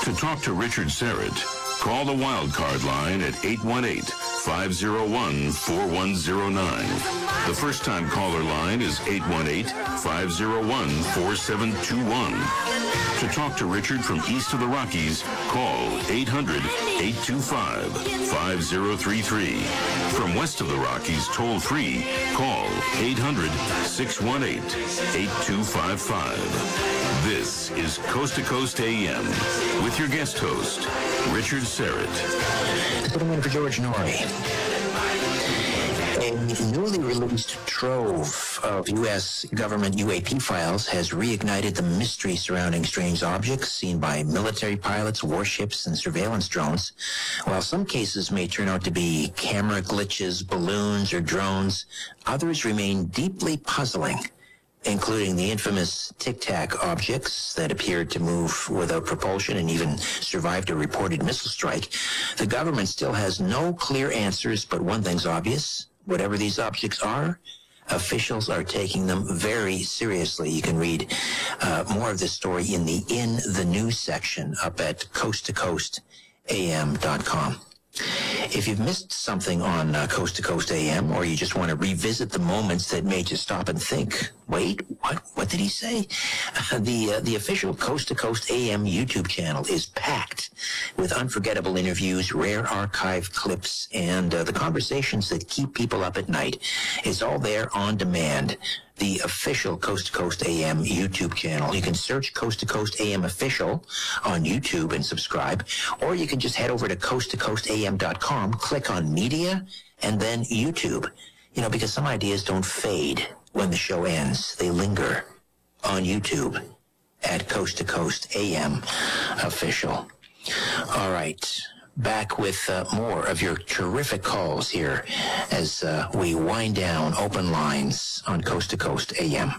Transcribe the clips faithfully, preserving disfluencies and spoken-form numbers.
To talk to Richard Serrett, call the Wildcard line at eight one eight, five oh one, four one oh nine. The first-time caller line is eight one eight, five oh one, four seven two one. To talk to Richard from east of the Rockies, call eight hundred, eight two five, five oh three three. From west of the Rockies, toll-free, call eight hundred, six one eight, eight two five five. This is Coast to Coast A M with your guest host, Richard Serrett. Put him in for George Norrie. A newly released trove of U S government U A P files has reignited the mystery surrounding strange objects seen by military pilots, warships, and surveillance drones. While some cases may turn out to be camera glitches, balloons, or drones, others remain deeply puzzling, including the infamous Tic Tac objects that appeared to move without propulsion and even survived a reported missile strike. The government still has no clear answers, but one thing's obvious. Whatever these objects are, officials are taking them very seriously. You can read uh, more of this story in the In the News section up at coast to coast A M dot com. If you've missed something on uh, Coast to Coast A M, or you just want to revisit the moments that made you stop and think, wait, what What did he say? Uh, the uh, the official Coast to Coast A M YouTube channel is packed with unforgettable interviews, rare archive clips, and uh, the conversations that keep people up at night. It's all there on demand. The official Coast to Coast A M YouTube channel. You can search Coast to Coast A M Official on YouTube and subscribe, or you can just head over to coast to coast A M dot com, click on Media, and then YouTube. You know, because some ideas don't fade when the show ends. They linger on YouTube at Coast to Coast A M Official. All right. Back with uh, more of your terrific calls here as uh, we wind down open lines on Coast to Coast A M.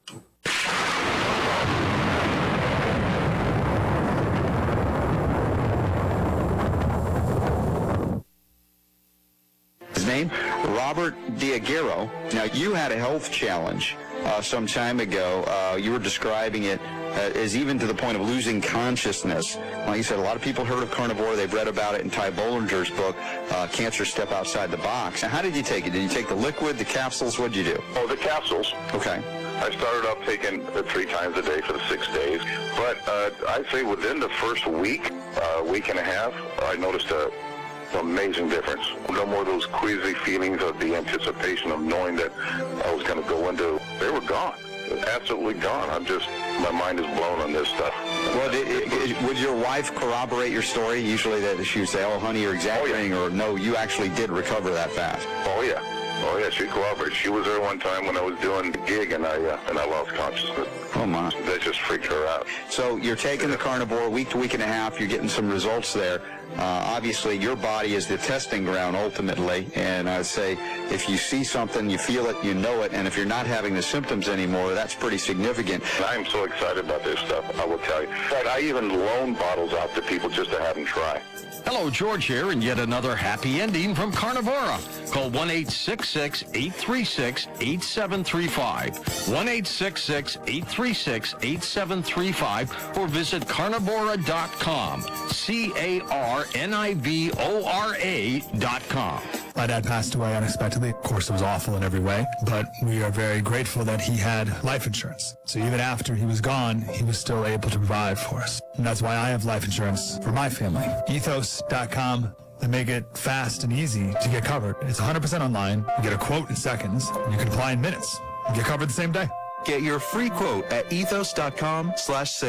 His name? Robert Diaghiero. Now, you had a health challenge uh, some time ago. Uh, you were describing it uh, as even to the point of losing consciousness. Like you said, a lot of people heard of carnivore. They've read about it in Ty Bollinger's book, uh, Cancer Step Outside the Box. Now, how did you take it? Did you take the liquid, the capsules? What did you do? Oh, the capsules. Okay. I started off taking it three times a day for the six days. But uh, I'd say within the first week, uh, week and a half, I noticed a amazing difference. No more of those queasy feelings of the anticipation of knowing that I was going to go into. They were gone. Absolutely gone. I'm just, my mind is blown on this stuff. Well, did, it, would your wife corroborate your story? Usually that she would say, oh, honey, you're exaggerating, oh, yeah. Or no, you actually did recover that fast. Oh, yeah. Oh, yeah, she cooperated. She was there one time when I was doing the gig, and I uh, and I lost consciousness. Oh, my. That just freaked her out. So you're taking the carnivore week to week and a half. You're getting some results there. Uh, obviously, your body is the testing ground ultimately, and I'd say if you see something, you feel it, you know it, and if you're not having the symptoms anymore, that's pretty significant. I'm so excited about this stuff, I will tell you. In fact, I even loan bottles out to people just to have them try. Hello, George here, and yet another happy ending from Carnivora. Call one eight six six, eight three six, eight seven three five, one eight six six, eight three six, eight seven three five, or visit carnivora dot com, C A R N I V O R A dot com. My dad passed away unexpectedly. Of course, it was awful in every way, but we are very grateful that he had life insurance. So even after he was gone, he was still able to provide for us. And that's why I have life insurance for my family. ethos dot com. They make it fast and easy to get covered. It's one hundred percent online. You get a quote in seconds, and you can apply in minutes. You get covered the same day. Get your free quote at ethos dot com slash